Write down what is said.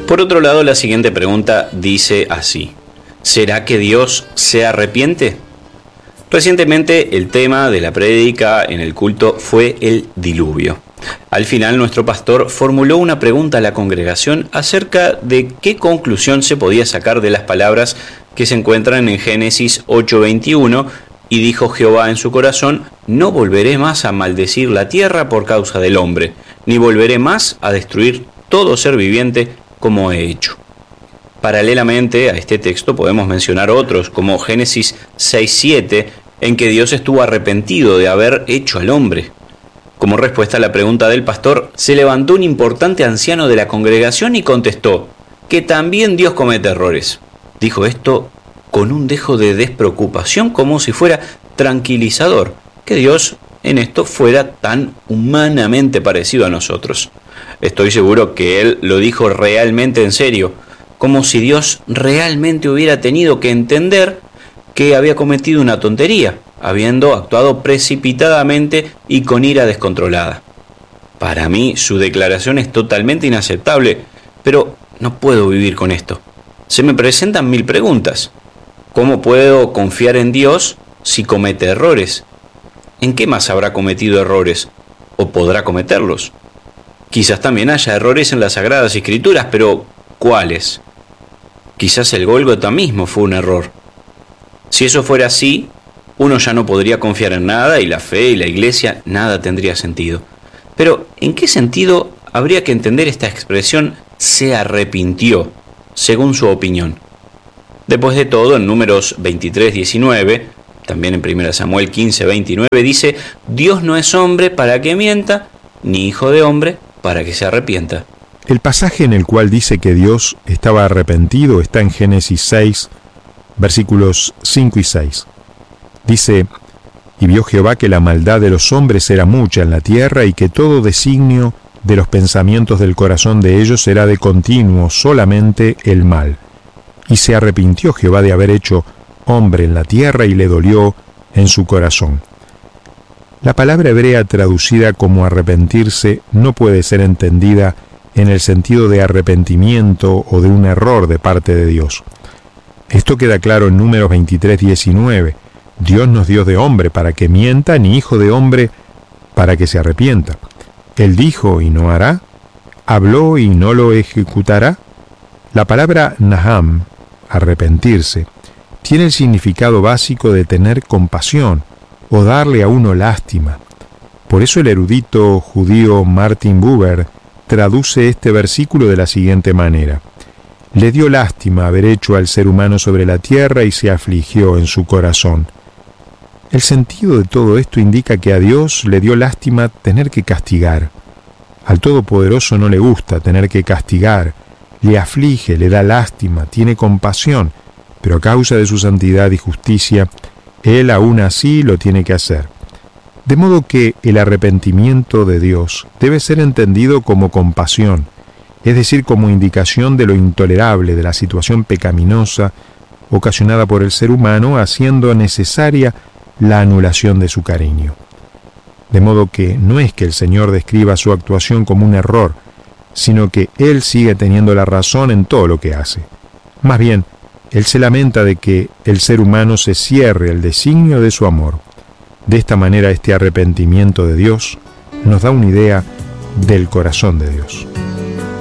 Por otro lado, la siguiente pregunta dice así: ¿será que Dios se arrepiente? Recientemente el tema de la prédica en el culto fue el diluvio. Al final nuestro pastor formuló una pregunta a la congregación acerca de qué conclusión se podía sacar de las palabras que se encuentran en Génesis 8:21, y dijo Jehová en su corazón: no volveré más a maldecir la tierra por causa del hombre, ni volveré más a destruir todo ser viviente como he hecho. Paralelamente a este texto podemos mencionar otros, como Génesis 6:7, en que Dios estuvo arrepentido de haber hecho al hombre. Como respuesta a la pregunta del pastor, se levantó un importante anciano de la congregación y contestó que también Dios comete errores. Dijo esto con un dejo de despreocupación, como si fuera tranquilizador, que Dios en esto fuera tan humanamente parecido a nosotros. Estoy seguro que él lo dijo realmente en serio, como si Dios realmente hubiera tenido que entender que había cometido una tontería, habiendo actuado precipitadamente y con ira descontrolada. Para mí, su declaración es totalmente inaceptable, pero no puedo vivir con esto. Se me presentan 1000 preguntas. ¿Cómo puedo confiar en Dios si comete errores? ¿En qué más habrá cometido errores? ¿O podrá cometerlos? Quizás también haya errores en las Sagradas Escrituras, pero ¿cuáles? Quizás el Gólgota mismo fue un error. Si eso fuera así, uno ya no podría confiar en nada y la fe y la iglesia nada tendría sentido. Pero, ¿en qué sentido habría que entender esta expresión se arrepintió, según su opinión? Después de todo, en Números 23:19, también en 1 Samuel 15:29, dice: Dios no es hombre para que mienta, ni hijo de hombre para que se arrepienta. El pasaje en el cual dice que Dios estaba arrepentido está en Génesis 6, versículos 5 y 6. Dice: y vio Jehová que la maldad de los hombres era mucha en la tierra, y que todo designio de los pensamientos del corazón de ellos era de continuo solamente el mal. Y se arrepintió Jehová de haber hecho hombre en la tierra, y le dolió en su corazón. La palabra hebrea traducida como arrepentirse no puede ser entendida en el sentido de arrepentimiento o de un error de parte de Dios. Esto queda claro en Números 23:19. Dios no es Dios de hombre para que mienta, ni hijo de hombre para que se arrepienta. Él dijo y no hará, habló y no lo ejecutará. La palabra naham, arrepentirse, tiene el significado básico de tener compasión o darle a uno lástima. Por eso el erudito judío Martin Buber traduce este versículo de la siguiente manera: le dio lástima haber hecho al ser humano sobre la tierra y se afligió en su corazón. El sentido de todo esto indica que a Dios le dio lástima tener que castigar. Al Todopoderoso no le gusta tener que castigar, le aflige, le da lástima, tiene compasión, pero a causa de su santidad y justicia, Él aún así lo tiene que hacer. De modo que el arrepentimiento de Dios debe ser entendido como compasión, es decir, como indicación de lo intolerable de la situación pecaminosa ocasionada por el ser humano, haciendo necesaria la anulación de su cariño. De modo que no es que el Señor describa su actuación como un error, sino que Él sigue teniendo la razón en todo lo que hace. Más bien, Él se lamenta de que el ser humano se cierre al designio de su amor. De esta manera, este arrepentimiento de Dios nos da una idea del corazón de Dios.